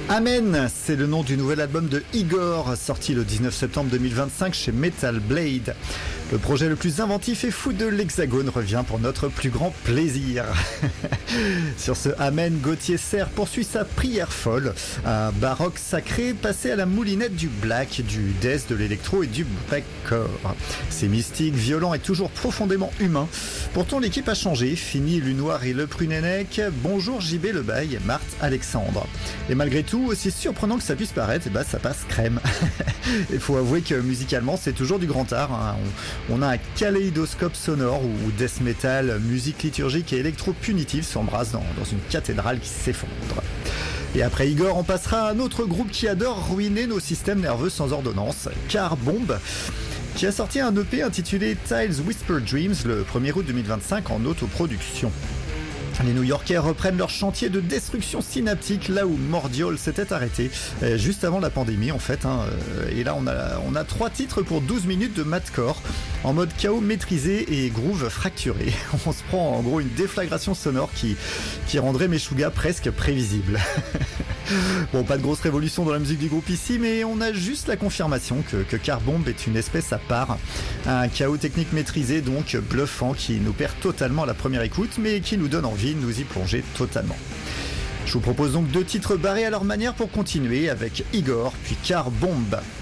Amen, c'est le nom du nouvel album de Igor, sorti le 19 septembre 2025 chez Metal Blade. Le projet le plus inventif et fou de l'Hexagone revient pour notre plus grand plaisir. Sur ce Amen, Gauthier Serre poursuit sa prière folle, un baroque sacré passé à la moulinette du black, du death, de l'électro et du breakcore. C'est mystique, violent et toujours profondément humain. Pourtant l'équipe a changé, fini Lunoir et Le Prunennec, bonjour JB Le Bail, Marthe Alexandre. Et malgré tout, aussi surprenant que ça puisse paraître, ça passe crème. Il faut avouer que musicalement c'est toujours du grand art, hein. On a un kaléidoscope sonore où death metal, musique liturgique et électro-punitive s'embrassent dans une cathédrale qui s'effondre. Et après Igor, on passera à un autre groupe qui adore ruiner nos systèmes nerveux sans ordonnance, Car Bomb, qui a sorti un EP intitulé Tiles Whisper Dreams le 1er août 2025 en autoproduction. Les New-Yorkais reprennent leur chantier de destruction synaptique là où Mordial s'était arrêté, juste avant la pandémie en fait. Et là on a 3 titres pour 12 minutes de madcore, en mode chaos maîtrisé et groove fracturé. On se prend en gros une déflagration sonore qui rendrait Meshuggah presque prévisible. Bon, pas de grosse révolution dans la musique du groupe ici, mais on a juste la confirmation que Car Bomb est une espèce à part. Un chaos technique maîtrisé, donc bluffant, qui nous perd totalement à la première écoute, mais qui nous donne envie de nous y plonger totalement. Je vous propose donc 2 titres barrés à leur manière pour continuer avec Igor, puis Car Bomb.